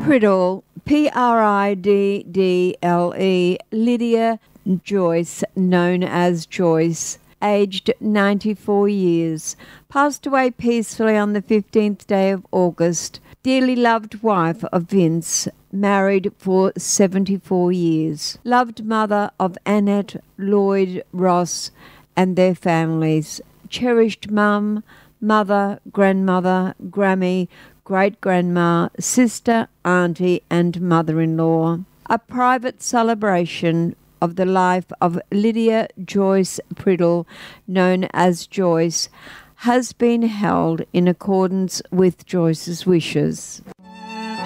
Priddle, Priddle, Lydia Joyce, known as Joyce, aged 94 years, passed away peacefully on the 15th day of August. Dearly loved wife of Vince, married for 74 years. Loved mother of Annette, Lloyd, Ross and their families. Cherished mum, mother, grandmother, Grammy, great-grandma, sister, auntie and mother-in-law. A private celebration of the life of Lydia Joyce Priddle, known as Joyce, has been held in accordance with Joyce's wishes.